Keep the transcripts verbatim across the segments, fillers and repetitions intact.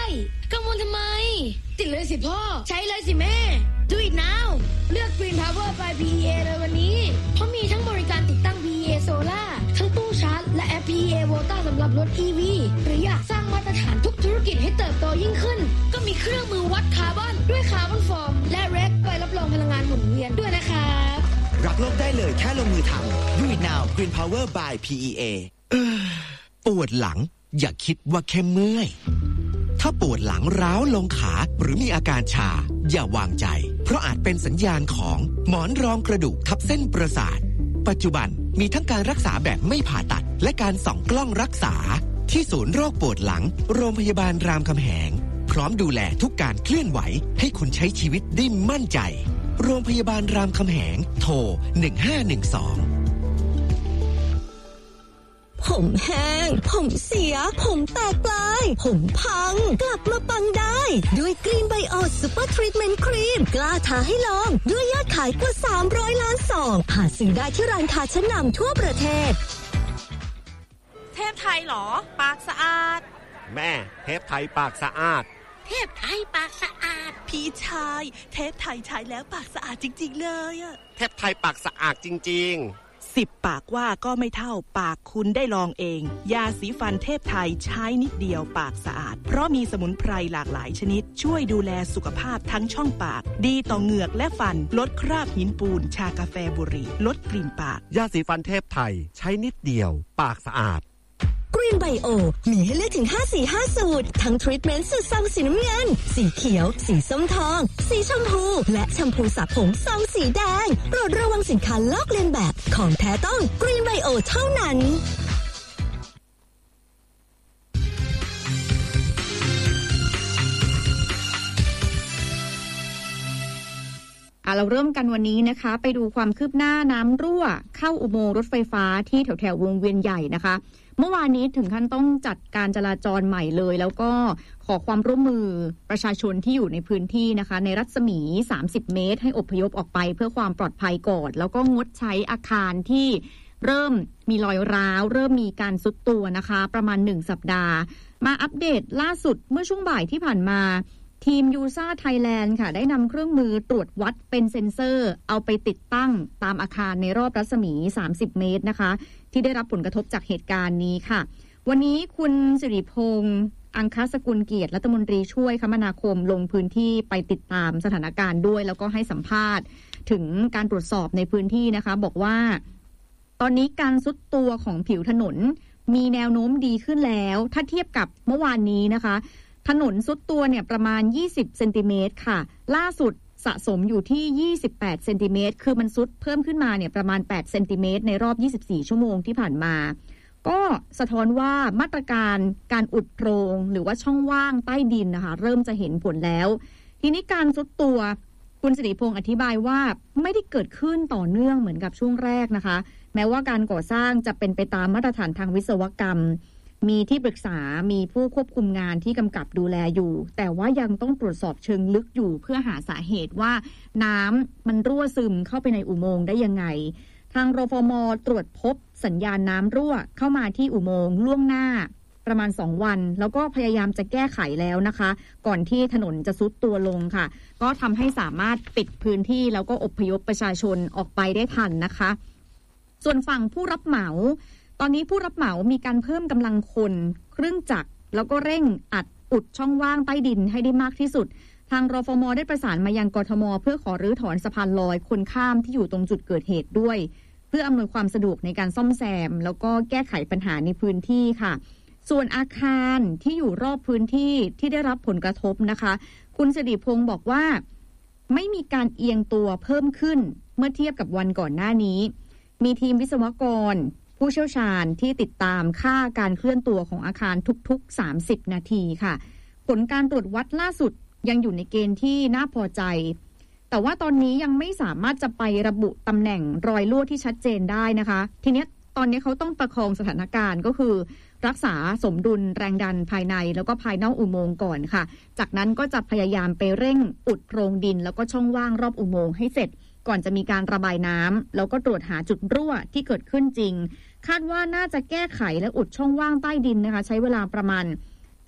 กังวลทำไมติดเลยสิพ่อใช้เลยสิแม่ Do it now เลือก Green Power by พี อี เอ เลยวันนี้เพราะมีทั้งบริการติดตั้ง พี อี เอ Solar ทั้งตู้ชาร์จและแอป พี อี เอ Volta สำหรับรถ อี วี หรืออยากสร้างมาตรฐานทุกธุรกิจให้เติบโตยิ่งขึ้นก็มีเครื่องมือวัดคาร์บอนด้วยคาร์บอนฟอร์มและแร็คใบรับรองพลังงานหมุนเวียนด้วยนะครับรักโลกได้เลยแค่ลงมือทำ Do it now Green Power by พี อี เอ เออปวดหลังอย่าคิดว่าแค่เมื่อยถ้าปวดหลังร้าวลงขาหรือมีอาการชาอย่าวางใจเพราะอาจเป็นสัญญาณของหมอนรองกระดูกทับเส้นประสาทปัจจุบันมีทั้งการรักษาแบบไม่ผ่าตัดและการส่องกล้องรักษาที่ศูนย์โรคปวดหลังโรงพยาบาลรามคำแหงพร้อมดูแลทุกการเคลื่อนไหวให้คุณใช้ชีวิตได้มั่นใจโรงพยาบาลรามคำแหงโทรหนึ่งห้าหนึ่งสองผมแห้งผมเสียผมแตกปลายผมพังกลับมาปังได้ด้วยกรีนไบโอซูเปอร์ทรีทเมนต์ครีมกล้าท้าให้ลองด้วยยอดขายกว่าสามร้อยล้านซองหาซื้อได้ที่ร้านค้าชั้นนำทั่วประเทศเทพไทยหรอปากสะอาดแม่เทพไทยปากสะอาดเทพไทยปากสะอาดพี่ชายเทพไทยใช้แล้วปากสะอาดจริงๆเลยอะเทพไทยปากสะอาดจริงๆสิบปากว่าก็ไม่เท่าปากคุณได้ลองเองยาสีฟันเทพไทยใช้นิดเดียวปากสะอาดเพราะมีสมุนไพรหลากหลายชนิดช่วยดูแลสุขภาพทั้งช่องปากดีต่อเหงือกและฟันลดคราบหินปูนชากาแฟบุหรี่ลดกลิ่นปากยาสีฟันเทพไทยใช้นิดเดียวปากสะอาดกรีนไบโอมีให้เลือกถึงห้าสีห้าสูตรทั้งทรีทเมนต์สูตรซองสีน้ำเงินสีเขียวสีส้มทองสีชมพูและแชมพูสระผมซองสีแดงโปรดระวังสินค้าลอกเลียนแบบของแท้ต้องกรีนไบโอเท่านั้นเราเริ่มกันวันนี้นะคะไปดูความคืบหน้าน้ำรั่วเข้าอุโมงค์รถไฟฟ้าที่แถวแถววงเวียนใหญ่นะคะเมื่อวานนี้ถึงขั้นต้องจัดการจราจรใหม่เลยแล้วก็ขอความร่วมมือประชาชนที่อยู่ในพื้นที่นะคะในรัศมีสามสิบเมตรให้อพยพออกไปเพื่อความปลอดภัยก่อนแล้วก็งดใช้อาคารที่เริ่มมีรอยร้าวเริ่มมีการทรุดตัวนะคะประมาณหนึ่งสัปดาห์มาอัปเดตล่าสุดเมื่อช่วงบ่ายที่ผ่านมาทีมยูซ่าไทยแลนด์ค่ะได้นำเครื่องมือตรวจวัดเป็นเซ็นเซอร์เอาไปติดตั้งตามอาคารในรอบรัศมีสามสิบเมตรนะคะที่ได้รับผลกระทบจากเหตุการณ์นี้ค่ะวันนี้คุณสิริพงษ์อังคสกุลเกียรติรัฐมนตรีช่วยคมนาคมลงพื้นที่ไปติดตามสถานการณ์ด้วยแล้วก็ให้สัมภาษณ์ถึงการตรวจสอบในพื้นที่นะคะบอกว่าตอนนี้การทรุดตัวของผิวถนนมีแนวโน้มดีขึ้นแล้วถ้าเทียบกับเมื่อวานนี้นะคะถนนทรุดตัวเนี่ยประมาณยี่สิบเซนติเมตรค่ะล่าสุดสะสมอยู่ที่ยี่สิบแปดเซนติเมตรคือมันทรุดเพิ่มขึ้นมาเนี่ยประมาณแปดเซนติเมตรในรอบยี่สิบสี่ชั่วโมงที่ผ่านมาก็สะท้อนว่ามาตรการการอุดโพรงหรือว่าช่องว่างใต้ดินนะคะเริ่มจะเห็นผลแล้วทีนี้การทรุดตัวคุณสิริพงษ์อธิบายว่าไม่ได้เกิดขึ้นต่อเนื่องเหมือนกับช่วงแรกนะคะแม้ว่าการก่อสร้างจะเป็นไปตามมาตรฐานทางวิศวกรรมมีที่ปรึกษามีผู้ควบคุมงานที่กำกับดูแลอยู่แต่ว่ายังต้องตรวจสอบเชิงลึกอยู่เพื่อหาสาเหตุว่าน้ำมันรั่วซึมเข้าไปในอุโมงค์ได้ยังไงทางรฟม.ตรวจพบสัญญาณน้ำรั่วเข้ามาที่อุโมงค์ล่วงหน้าประมาณสองวันแล้วก็พยายามจะแก้ไขแล้วนะคะก่อนที่ถนนจะทรุดตัวลงค่ะก็ทำให้สามารถปิดพื้นที่แล้วก็อพยพประชาชนออกไปได้ทันนะคะส่วนฝั่งผู้รับเหมาตอนนี้ผู้รับเหมามีการเพิ่มกำลังคนเครื่องจักรแล้วก็เร่งอัดอุดช่องว่างใต้ดินให้ได้มากที่สุดทางรฟม.ได้ประสานมายังกทม.เพื่อขอรื้อถอนสะพานลอยคนข้ามที่อยู่ตรงจุดเกิดเหตุด้วยเพื่ออำนวยความสะดวกในการซ่อมแซมแล้วก็แก้ไขปัญหาในพื้นที่ค่ะส่วนอาคารที่อยู่รอบพื้นที่ที่ได้รับผลกระทบนะคะคุณสิริพงษ์บอกว่าไม่มีการเอียงตัวเพิ่มขึ้นเมื่อเทียบกับวันก่อนหน้านี้มีทีมวิศวกรผู้เชี่ยวชาญที่ติดตามค่าการเคลื่อนตัวของอาคารทุกๆสามสิบนาทีค่ะผลการตรวจวัดล่าสุดยังอยู่ในเกณฑ์ที่น่าพอใจแต่ว่าตอนนี้ยังไม่สามารถจะไประบุตำแหน่งรอยรั่วที่ชัดเจนได้นะคะทีนี้ตอนนี้เขาต้องประคองสถานการณ์ก็คือรักษาสมดุลแรงดันภายในแล้วก็ภายนอกอุโมงค์ก่อนค่ะจากนั้นก็จะพยายามไปเร่งอุดโพรงดินแล้วก็ช่องว่างรอบอุโมงค์ให้เสร็จก่อนจะมีการระบายน้ำแล้วก็ตรวจหาจุดรั่วที่เกิดขึ้นจริงคาดว่าน่าจะแก้ไขและอุดช่องว่างใต้ดินนะคะใช้เวลาประมาณ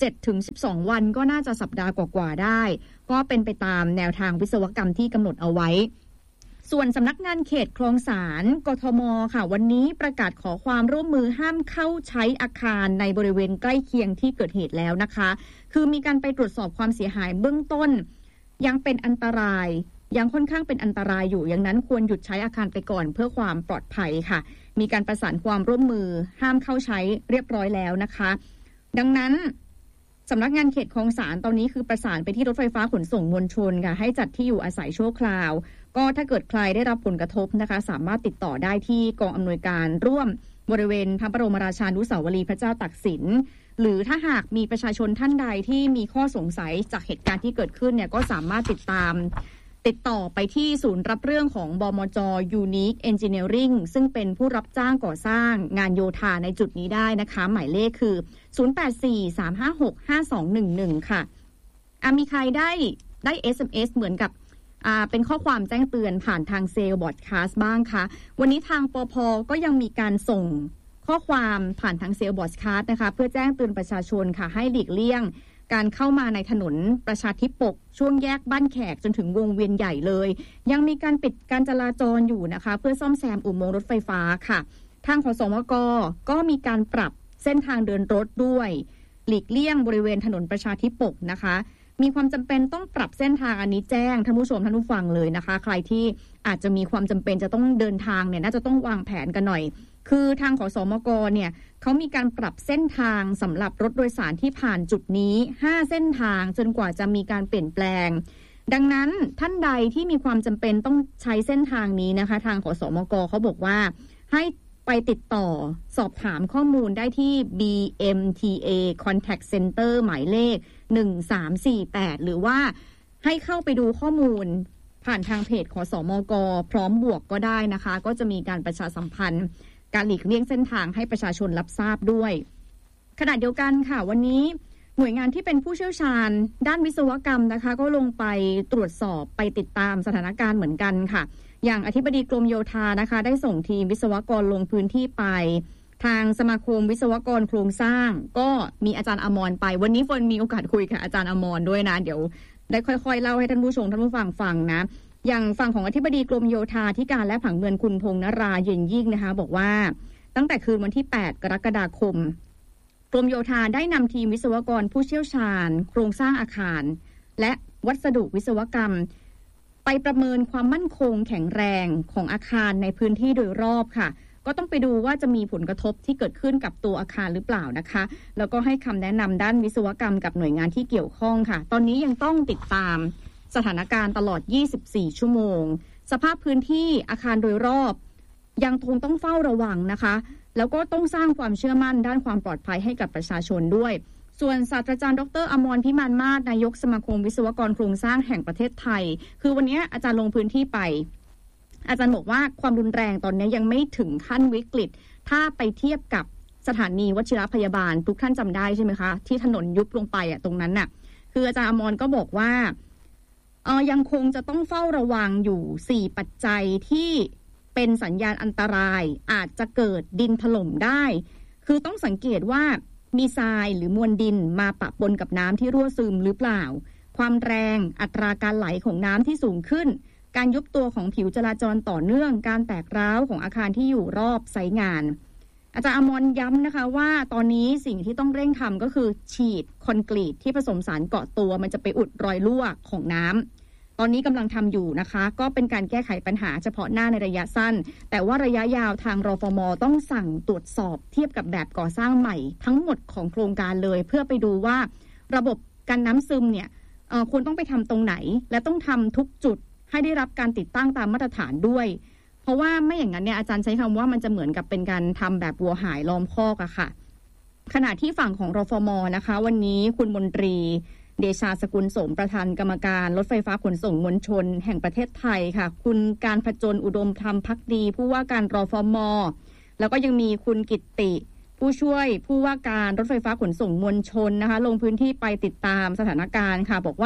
เจ็ดถึงสิบสอง วันก็น่าจะสัปดาห์กว่าๆได้ก็เป็นไปตามแนวทางวิศวกรรมที่กำหนดเอาไว้ส่วนสำนักงานเขตคลองสารกทมค่ะวันนี้ประกาศขอความร่วมมือห้ามเข้าใช้อาคารในบริเวณใกล้เคียงที่เกิดเหตุแล้วนะคะคือมีการไปตรวจสอบความเสียหายเบื้องต้นยังเป็นอันตรายยังค่อนข้างเป็นอันตรายอยู่อย่างนั้นควรหยุดใช้อาคารไปก่อนเพื่อความปลอดภัยค่ะมีการประสานความร่วมมือห้ามเข้าใช้เรียบร้อยแล้วนะคะดังนั้นสำนักงานเขตคลองสารตอนนี้คือประสานไปที่รถไฟฟ้าขนส่งมวลชนค่ะให้จัดที่อยู่อาศัยชั่วคราวก็ถ้าเกิดใครได้รับผลกระทบนะคะสามารถติดต่อได้ที่กองอำนวยการร่วมบริเวณพระบรมราชานุสาวรีย์พระเจ้าตากสินหรือถ้าหากมีประชาชนท่านใดที่มีข้อสงสัยจากเหตุการณ์ที่เกิดขึ้นเนี่ยก็สามารถติดตามติดต่อไปที่ศูนย์รับเรื่องของบมจ. Unique Engineering ซึ่งเป็นผู้รับจ้างก่อสร้างงานโยธาในจุดนี้ได้นะคะหมายเลขคือศูนย์ แปด สี่ สาม ห้า หก ห้า สอง หนึ่ง หนึ่งค่ะอ่ะมีใครได้ได้ เอส เอ็ม เอส เหมือนกับอ่าเป็นข้อความแจ้งเตือนผ่านทางเซลล์บอดคาสต์บ้างคะวันนี้ทางปภ.ก็ยังมีการส่งข้อความผ่านทางเซลล์บอดคาสต์นะคะเพื่อแจ้งเตือนประชาชนค่ะให้หลีกเลี่ยงการเข้ามาในถนนประชาธิปกช่วงแยกบ้านแขกจนถึงวงเวียนใหญ่เลยยังมีการปิดการจราจรอยู่นะคะเพื่อซ่อมแซมอุโมงค์รถไฟฟ้าค่ะทางขสมก.ก็มีการปรับเส้นทางเดินรถด้วยหลีกเลี่ยงบริเวณถนนประชาธิปกนะคะมีความจำเป็นต้องปรับเส้นทางอันนี้แจ้งท่านผู้ชมท่านผู้ฟังเลยนะคะใครที่อาจจะมีความจำเป็นจะต้องเดินทางเนี่ยน่าจะต้องวางแผนกันหน่อยคือทางขสมก.เนี่ยเขามีการปรับเส้นทางสำหรับรถโดยสารที่ผ่านจุดนี้ห้าเส้นทางจนกว่าจะมีการเปลี่ยนแปลงดังนั้นท่านใดที่มีความจำเป็นต้องใช้เส้นทางนี้นะคะทางขสมก.เขาบอกว่าให้ไปติดต่อสอบถามข้อมูลได้ที่ บี เอ็ม ที เอ Contact Center หมายเลขหนึ่งสามสี่แปดหรือว่าให้เข้าไปดูข้อมูลผ่านทางเพจขสมก.พร้อมบวกก็ได้นะคะก็จะมีการประชาสัมพันธ์การหลีกเลี่ยงเส้นทางให้ประชาชนรับทราบด้วยขณะเดียวกันค่ะวันนี้หน่วยงานที่เป็นผู้เชี่ยวชาญด้านวิศวกรรมนะคะก็ลงไปตรวจสอบไปติดตามสถานการณ์เหมือนกันค่ะอย่างอธิบดีกรมโยธานะคะได้ส่งทีมวิศวกรลงพื้นที่ไปทางสมาคมวิศวกรโครงสร้างก็มีอาจารย์อมรไปวันนี้ฝนมีโอกาสคุยกับอาจารย์อมรด้วยนะเดี๋ยวได้ค่อยๆเล่าให้ท่านผู้ชมท่านผู้ฟังฟังนะอย่างฝั่งของอธิบดีกรมโยธาธิการและผังเมืองคุณพงษ์นราเย็นยิ่งนะคะบอกว่าตั้งแต่คืนวันที่แปดกรกฎาคมกรมโยธาได้นำทีมวิศวกรผู้เชี่ยวชาญโครงสร้างอาคารและวัสดุวิศวกรรมไปประเมินความมั่นคงแข็งแรงของอาคารในพื้นที่โดยรอบค่ะก็ต้องไปดูว่าจะมีผลกระทบที่เกิดขึ้นกับตัวอาคารหรือเปล่านะคะแล้วก็ให้คำแนะนำด้านวิศวกรรมกับหน่วยงานที่เกี่ยวข้องค่ะตอนนี้ยังต้องติดตามสถานการณ์ตลอดยี่สิบสี่ชั่วโมงสภาพพื้นที่อาคารโดยรอบยังคงต้องเฝ้าระวังนะคะแล้วก็ต้องสร้างความเชื่อมั่นด้านความปลอดภัยให้กับประชาชนด้วยส่วนศาสตราจารย์ดร.อมรพิมานมาศนายกสมาคมวิศวกรโครงสร้างแห่งประเทศไทยคือวันนี้อาจารย์ลงพื้นที่ไปอาจารย์บอกว่าความรุนแรงตอนนี้ยังไม่ถึงขั้นวิกฤตถ้าไปเทียบกับสถานีวชิรพยาบาลทุกท่านจำได้ใช่ไหมคะที่ถนนยุบลงไปอ่ะตรงนั้นน่ะคืออาจารย์อมรก็บอกว่าเออยังคงจะต้องเฝ้าระวังอยู่สี่ปัจจัยที่เป็นสัญญาณอันตรายอาจจะเกิดดินถล่มได้คือต้องสังเกตว่ามีทรายหรือมวลดินมาปะปนกับน้ำที่รั่วซึมหรือเปล่าความแรงอัตราการไหลของน้ำที่สูงขึ้นการยุบตัวของผิวจราจรต่อเนื่องการแตกร้าวของอาคารที่อยู่รอบไซต์งานอาจารย์อมรย้ำนะคะว่าตอนนี้สิ่งที่ต้องเร่งทำก็คือฉีดคอนกรีตที่ผสมสารเกาะตัวมันจะไปอุดรอยรั่วของน้ำตอนนี้กำลังทำอยู่นะคะก็เป็นการแก้ไขปัญหาเฉพาะหน้าในระยะสั้นแต่ว่าระยะยาวทางรฟม.ต้องสั่งตรวจสอบเทียบกับแบบก่อสร้างใหม่ทั้งหมดของโครงการเลยเพื่อไปดูว่าระบบกันน้ำซึมเนี่ยควรต้องไปทำตรงไหนและต้องทำทุกจุดให้ได้รับการติดตั้งตามมาตรฐานด้วยเพราะว่าไม่อย่างนั้นเนี่ยอาจารย์ใช้คำว่ามันจะเหมือนกับเป็นการทำแบบวัวหายล้อมคอกอะค่ะขณะที่ฝั่งของรฟม.นะคะวันนี้คุณมนตรีเดชาสกุลสมประธานกรรมการรถไฟฟ้าขนส่งมวลชนแห่งประเทศไทยค่ะคุณการผจญอุดมธรรมภักดีผู้ว่าการรฟม.แล้วก็ยังมีคุณกิตติผู้ช่วยผู้ว่าการรถไฟฟ้าขนส่งมวลชนนะคะลงพื้นที่ไปติดตามสถานการณ์ค่ะบอกว่า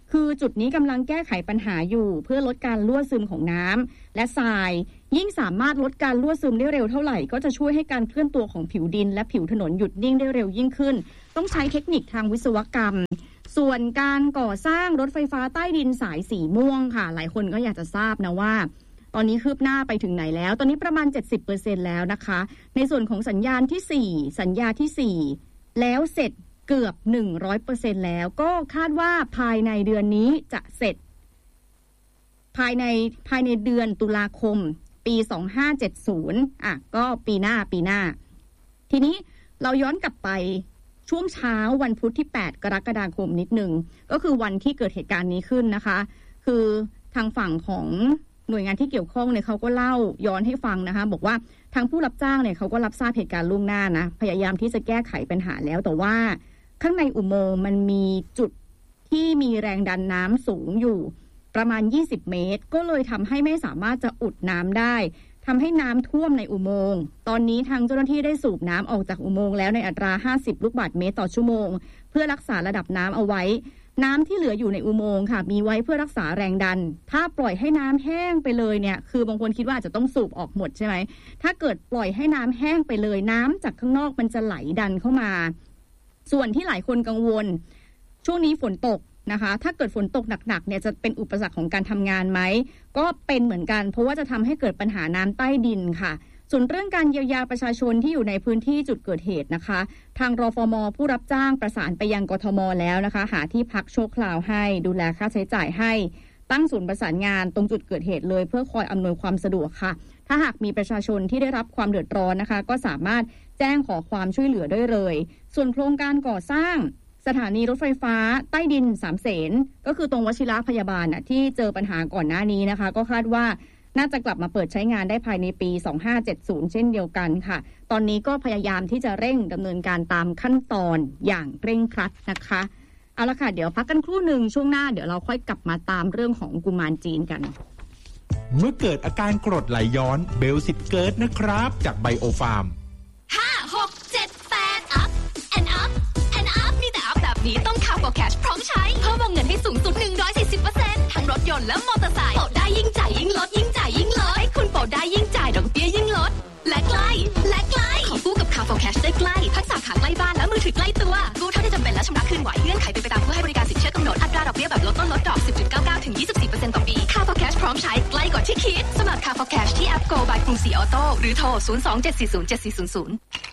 คือจุดนี้กำลังแก้ไขปัญหาอยู่เพื่อลดการรั่วซึมของน้ำและทรายยิ่งสามารถลดการรั่วซึมได้เร็วเท่าไหร่ก็จะช่วยให้การเคลื่อนตัวของผิวดินและผิวถนนหยุดนิ่งได้เร็วยิ่งขึ้นต้องใช้เทคนิคทางวิศวกรรมส่วนการก่อสร้างรถไฟฟ้าใต้ดินสายสีม่วงค่ะหลายคนก็อยากจะทราบนะว่าตอนนี้คืบหน้าไปถึงไหนแล้วตอนนี้ประมาณ เจ็ดสิบเปอร์เซ็นต์ แล้วนะคะในส่วนของสัญญาณที่สี่สัญญาที่สี่แล้วเสร็จเกือบ หนึ่งร้อยเปอร์เซ็นต์ แล้วก็คาดว่าภายในเดือนนี้จะเสร็จภายในภายในเดือนตุลาคมปีสองพันห้าร้อยเจ็ดสิบอ่ะก็ปีหน้าปีหน้าทีนี้เราย้อนกลับไปช่วงเช้าวันพุธที่แปดกรกฎาคมนิดนึงก็คือวันที่เกิดเหตุการณ์นี้ขึ้นนะคะคือทางฝั่งของหน่วยงานที่เกี่ยวข้องเนี่ยเขาก็เล่าย้อนให้ฟังนะคะบอกว่าทางผู้รับจ้างเนี่ยเขาก็รับทราบเหตุการณ์ล่วงหน้านะพยายามที่จะแก้ไขปัญหาแล้วแต่ว่าข้างในอุโมงค์มันมีจุดที่มีแรงดันน้ำสูงอยู่ประมาณยี่สิบเมตรก็เลยทำให้ไม่สามารถจะอุดน้ำได้ทำให้น้ำท่วมในอุโมงค์ตอนนี้ทางเจ้าหน้าที่ได้สูบน้ำออกจากอุโมงค์แล้วในอัตราห้าสิบลูกบาศก์เมตรต่อชั่วโมงเพื่อรักษาระดับน้ำเอาไว้น้ำที่เหลืออยู่ในอุโมงค์ค่ะมีไว้เพื่อรักษาแรงดันถ้าปล่อยให้น้ำแห้งไปเลยเนี่ยคือบางคนคิดว่าอาจจะต้องสูบออกหมดใช่ไหมถ้าเกิดปล่อยให้น้ำแห้งไปเลยน้ำจากข้างนอกมันจะไหลดันเข้ามาส่วนที่หลายคนกังวลช่วงนี้ฝนตกนะคะถ้าเกิดฝนตกหนักๆเนี่ยจะเป็นอุปสรรคของการทำงานไหมก็เป็นเหมือนกันเพราะว่าจะทำให้เกิดปัญหาน้ำใต้ดินค่ะส่วนเรื่องการเยียวยาประชาชนที่อยู่ในพื้นที่จุดเกิดเหตุนะคะทางรฟม.ผู้รับจ้างประสานไปยังกทม.แล้วนะคะหาที่พักชั่วคราวให้ดูแลค่าใช้จ่ายให้ตั้งศูนย์ประสานงานตรงจุดเกิดเหตุเลยเพื่อคอยอำนวยความสะดวกค่ะถ้าหากมีประชาชนที่ได้รับความเดือดร้อนนะคะก็สามารถแจ้งขอความช่วยเหลือได้เลยส่วนโครงการก่อสร้างสถานีรถไฟฟ้าใต้ดินสามเสนก็คือตรงวชิระพยาบาลน่ะที่เจอปัญหาก่อนหน้านี้นะคะก็คาดว่าน่าจะกลับมาเปิดใช้งานได้ภายในปีสองพันห้าร้อยเจ็ดสิบเช่นเดียวกันค่ะตอนนี้ก็พยายามที่จะเร่งดำเนินการตามขั้นตอนอย่างเร่งครัดนะคะเอาละค่ะเดี๋ยวพักกันครู่หนึ่งช่วงหน้าเดี๋ยวเราค่อยกลับมาตามเรื่องของกุมารจีนกันเมื่อเกิดอาการกรดไหลย้อนเบลสิทธิ์เกิดนะครับจากไบโอฟาร์มห้า หก เจ็ด แปด up and up and up มีแต่ up แบบนี้ต้องCargo Cashพร้อมใช้เพิ่มวงเงินให้สูงสุด หนึ่งร้อยสี่สิบเปอร์เซ็นต์ ทั้งรถยนต์และมอเตอร์ไซค์โปะได้ยิ่งจ่ายยิ่งลดยิ่งจ่ายยิ่งลดให้คุณโปะได้ยิ่งจ่ายดอกเบี้ยยิ่งลดและใกล้และใกล้ขอกู้กับ Cargo Cash ได้ใกล้ทักษะขาใกล้บ้านและมือถือใกล้ตัวกู้เท่าที่จำเป็นและชำระคืนไหวเงื่อนไขเป็นไปตามผู้ให้บริการสินเชื่อกำหนดอัตราดอกเบี้ยแบบลดต้นลดดอก สิบจุดเก้าเก้า ถึง ยี่สิบสี่เปอร์เซ็นต์ ต่อปี Cargo Cash พร้อมใช้ใกล้กว่าที่คิดสมัคร Cargo Cash ที่แอป Go by กรุงศรีออโต้หรือโทรศูนย์ สอง เจ็ด สี่ ศูนย์ เจ็ด สี่ ศูนย์ ศูนย์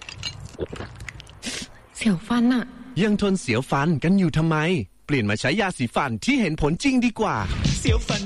เสียวฟันอะยังทนเสียวฟันกันอยู่ทำไมเปลี่ยนมาใช้ยาสีฟันที่เห็นผลจริงดีกว่าเสียวฟัน